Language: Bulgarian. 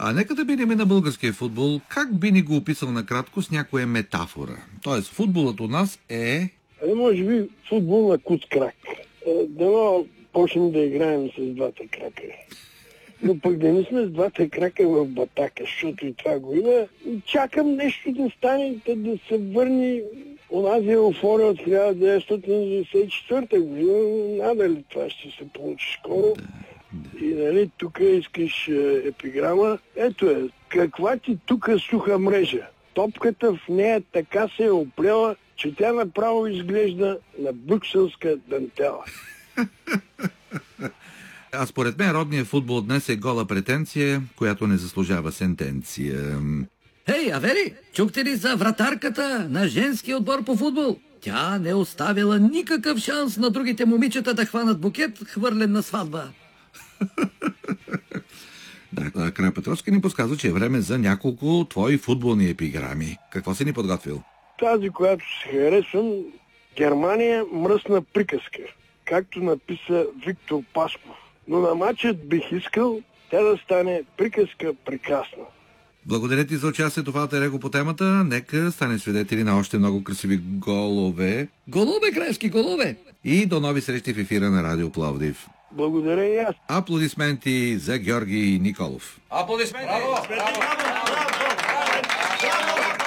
А нека да минем на българския футбол. Как би ни го описал накратко с някоя метафора? Тоест, футболът у нас е... Може би футбол на куц крак. Дано почнем да играем с двата крака. Но пък да не сме с двата крака в батака, защото и това го има. Чакам нещо да стане, да се върне онази еуфория от 1994 година. Надали това ще се получи скоро. И нали, тук искаш епиграма. Ето е, каква ти тук суха мрежа? Топката в нея така се е оплела, че тя направо изглежда на брюкселска дантела. А според мен родният футбол днес е гола претенция, която не заслужава сентенция. Хей, Авери, чухте ли за вратарката на женския отбор по футбол? Тя не оставила никакъв шанс на другите момичета да хванат букет, хвърлен на сватба. Да, Край Петровски ни подсказва, че е време за няколко твои футболни епиграми. Какво си ни подготвил? Тази, която се харесвам, Германия мръсна приказка, както написа Виктор Пасков. Но на матчът бих искал тя да стане приказка прекрасна. Благодаря ти за участието в Алтер Его по темата. Нека стане свидетели на още много красиви голове. Голове, Краевски, голове! И до нови срещи в ефира на Радио Пловдив. Благодаря и аз. Аплодисменти за Георги Николов. Аплодисменти! Браво! Браво! Браво! Браво!